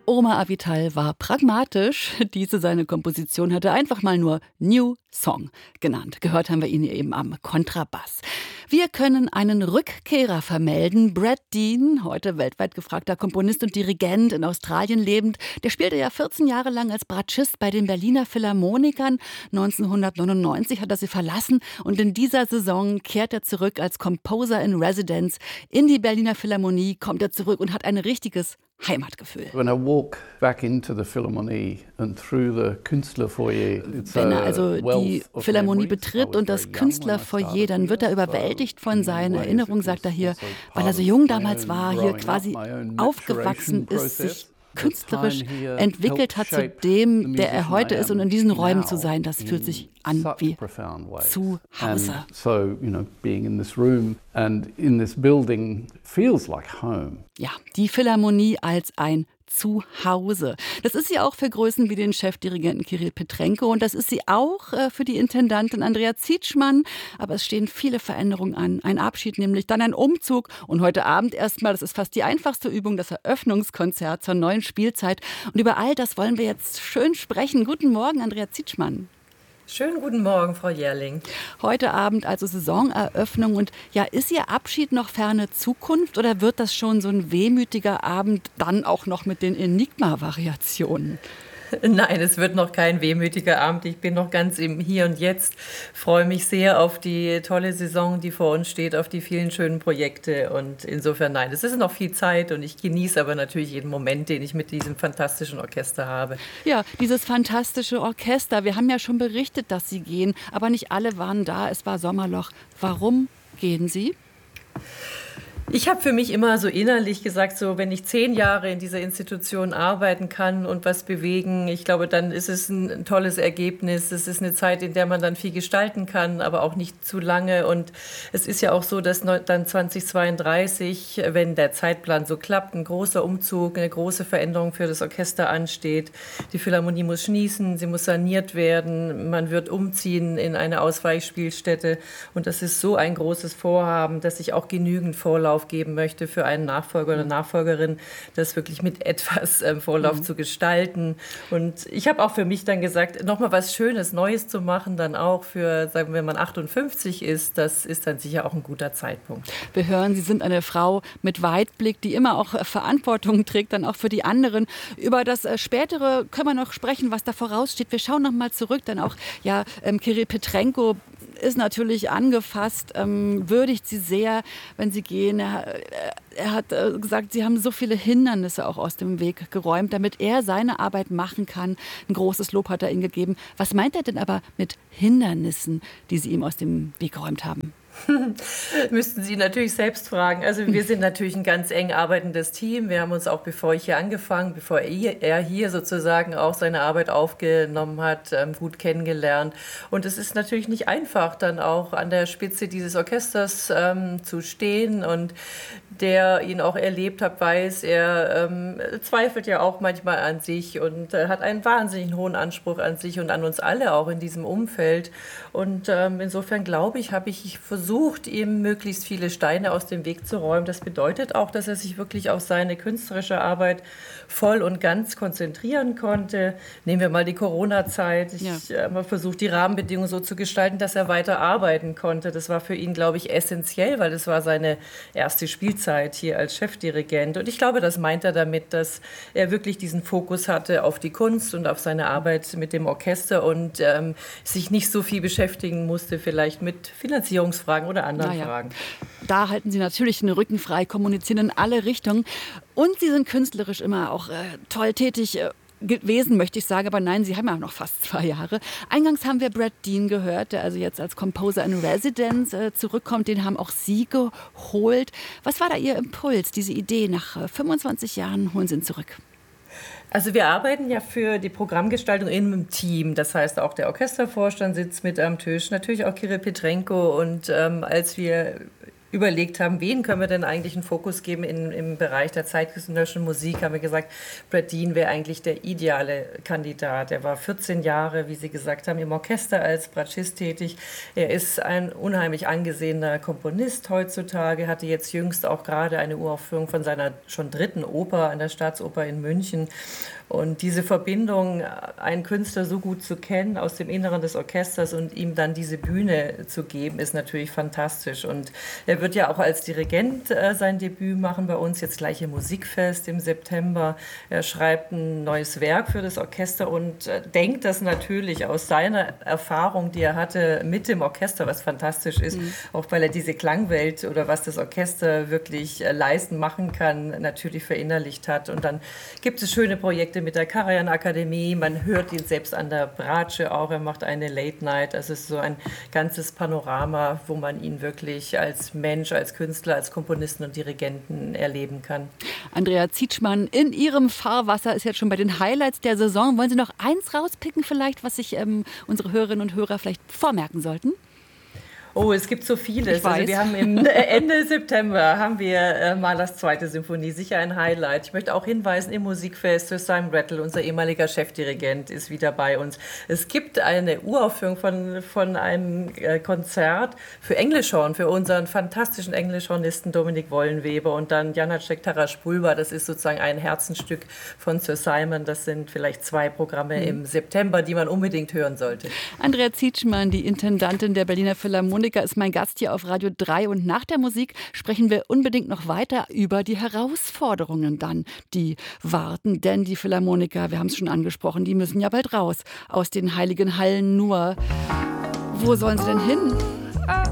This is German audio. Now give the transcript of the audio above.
Omar Avital war pragmatisch. Diese seine Komposition hatte einfach mal nur New Song genannt. Gehört haben wir ihn eben am Kontrabass. Wir können einen Rückkehrer vermelden. Brad Dean, heute weltweit gefragter Komponist und Dirigent, in Australien lebend. Der spielte ja 14 Jahre lang als Bratschist bei den Berliner Philharmonikern. 1999 hat er sie verlassen und in dieser Saison kehrt er zurück als Composer in Residence. In die Berliner Philharmonie kommt er zurück und hat ein richtiges Heimatgefühl. When I walk back into the Philharmonie and through the Künstlerfoyer, wenn er also die Philharmonie betritt und das Künstlerfoyer, dann wird er überwältigt von seinen Erinnerungen, sagt er hier, weil er so jung damals war, hier quasi aufgewachsen ist, sich künstlerisch entwickelt hat zu dem, der er heute ist. Und in diesen Räumen zu sein, das fühlt sich an wie zu Hause. Ja, die Philharmonie als ein Zuhause. Das ist sie auch für Größen wie den Chefdirigenten Kirill Petrenko und das ist sie auch für die Intendantin Andrea Zietschmann. Aber es stehen viele Veränderungen an. Ein Abschied nämlich, dann ein Umzug und heute Abend erstmal, das ist fast die einfachste Übung, das Eröffnungskonzert zur neuen Spielzeit. Und über all das wollen wir jetzt schön sprechen. Guten Morgen, Andrea Zietschmann. Schönen guten Morgen, Frau Jährling. Heute Abend also Saisoneröffnung und ja, ist Ihr Abschied noch ferne Zukunft oder wird das schon so ein wehmütiger Abend, dann auch noch mit den Enigma-Variationen? Nein, es wird noch kein wehmütiger Abend. Ich bin noch ganz im Hier und Jetzt. Freue mich sehr auf die tolle Saison, die vor uns steht, auf die vielen schönen Projekte. Und insofern, nein, es ist noch viel Zeit und ich genieße aber natürlich jeden Moment, den ich mit diesem fantastischen Orchester habe. Ja, dieses fantastische Orchester. Wir haben ja schon berichtet, dass Sie gehen, aber nicht alle waren da. Es war Sommerloch. Warum gehen Sie? Ich habe für mich immer so innerlich gesagt, so wenn ich 10 Jahre in dieser Institution arbeiten kann und was bewegen, ich glaube, dann ist es ein tolles Ergebnis. Es ist eine Zeit, in der man dann viel gestalten kann, aber auch nicht zu lange. Und es ist ja auch so, dass dann 2032, wenn der Zeitplan so klappt, ein großer Umzug, eine große Veränderung für das Orchester ansteht. Die Philharmonie muss schließen, sie muss saniert werden, man wird umziehen in eine Ausweichspielstätte. Und das ist so ein großes Vorhaben, dass ich auch genügend Vorlauf geben möchte für einen Nachfolger oder Nachfolgerin, das wirklich mit etwas Vorlauf zu gestalten. Und ich habe auch für mich dann gesagt, nochmal was Schönes, Neues zu machen, dann auch für, sagen wir, wenn man 58 ist, das ist dann sicher auch ein guter Zeitpunkt. Wir hören, Sie sind eine Frau mit Weitblick, die immer auch Verantwortung trägt, dann auch für die anderen. Über das Spätere können wir noch sprechen, was da voraussteht. Wir schauen noch mal zurück, dann auch, ja, Kirill Petrenko ist natürlich angefasst, würdigt sie sehr, wenn sie gehen. Er hat gesagt, sie haben so viele Hindernisse auch aus dem Weg geräumt, damit er seine Arbeit machen kann. Ein großes Lob hat er ihnen gegeben. Was meint er denn aber mit Hindernissen, die sie ihm aus dem Weg geräumt haben? Müssten Sie natürlich selbst fragen. Also wir sind natürlich ein ganz eng arbeitendes Team. Wir haben uns auch, bevor ich hier angefangen, bevor er hier sozusagen auch seine Arbeit aufgenommen hat, gut kennengelernt. Und es ist natürlich nicht einfach, dann auch an der Spitze dieses Orchesters zu stehen. Und der ihn auch erlebt hat, weiß, er zweifelt ja auch manchmal an sich und hat einen wahnsinnig hohen Anspruch an sich und an uns alle auch in diesem Umfeld. Und insofern glaube ich, habe ich versucht, ihm möglichst viele Steine aus dem Weg zu räumen. Das bedeutet auch, dass er sich wirklich auf seine künstlerische Arbeit voll und ganz konzentrieren konnte. Nehmen wir mal die Corona-Zeit. Ich habe versucht, die Rahmenbedingungen so zu gestalten, dass er weiter arbeiten konnte. Das war für ihn, glaube ich, essentiell, weil es war seine erste Spielzeit hier als Chefdirigent. Und ich glaube, das meint er damit, dass er wirklich diesen Fokus hatte auf die Kunst und auf seine Arbeit mit dem Orchester und sich nicht so viel beschäftigen musste, vielleicht mit Finanzierungsfragen oder anderen Fragen. Da halten Sie natürlich den Rücken frei, kommunizieren in alle Richtungen. Und Sie sind künstlerisch immer auch toll tätig gewesen, möchte ich sagen. Aber nein, Sie haben ja noch fast 2 Jahre. Eingangs haben wir Brad Dean gehört, der also jetzt als Composer in Residence zurückkommt. Den haben auch Sie geholt. Was war da Ihr Impuls, diese Idee? Nach 25 Jahren holen Sie ihn zurück. Also wir arbeiten ja für die Programmgestaltung in einem Team. Das heißt, auch der Orchestervorstand sitzt mit am Tisch, natürlich auch Kirill Petrenko. Und als wir überlegt haben, wen können wir denn eigentlich einen Fokus geben im Bereich der zeitgenössischen Musik, haben wir gesagt, Brad Dean wäre eigentlich der ideale Kandidat. Er war 14 Jahre, wie Sie gesagt haben, im Orchester als Bratschist tätig. Er ist ein unheimlich angesehener Komponist heutzutage, hatte jetzt jüngst auch gerade eine Uraufführung von seiner schon 3. Oper an der Staatsoper in München. Und diese Verbindung, einen Künstler so gut zu kennen aus dem Inneren des Orchesters und ihm dann diese Bühne zu geben, ist natürlich fantastisch. Und er wird ja auch als Dirigent sein Debüt machen bei uns, jetzt gleich im Musikfest im September. Er schreibt ein neues Werk für das Orchester und denkt das natürlich aus seiner Erfahrung, die er hatte mit dem Orchester, was fantastisch ist, auch weil er diese Klangwelt oder was das Orchester wirklich leisten, machen kann, natürlich verinnerlicht hat. Und dann gibt es schöne Projekte mit der Karajan-Akademie. Man hört ihn selbst an der Bratsche auch. Er macht eine Late Night. Also es ist so ein ganzes Panorama, wo man ihn wirklich als Mensch, als Künstler, als Komponisten und Dirigenten erleben kann. Andrea Zietschmann, in Ihrem Fahrwasser ist jetzt schon bei den Highlights der Saison. Wollen Sie noch eins rauspicken vielleicht, was sich unsere Hörerinnen und Hörer vielleicht vormerken sollten? Oh, es gibt so vieles. Also wir haben Ende September haben wir Mahlers 2. Symphonie, sicher ein Highlight. Ich möchte auch hinweisen, im Musikfest Sir Simon Rattle, unser ehemaliger Chefdirigent, ist wieder bei uns. Es gibt eine Uraufführung von einem Konzert für Englischhorn, für unseren fantastischen Englischhornisten Dominik Wollenweber und dann Janáček Tarasš-Bulba. Das ist sozusagen ein Herzensstück von Sir Simon. Das sind vielleicht 2 Programme im September, die man unbedingt hören sollte. Andrea Zietschmann, die Intendantin der Berliner Philharmoniker, ist mein Gast hier auf Radio 3 und nach der Musik sprechen wir unbedingt noch weiter über die Herausforderungen dann, die warten, denn die Philharmoniker, wir haben es schon angesprochen, die müssen ja bald raus aus den heiligen Hallen, nur wo sollen sie denn hin?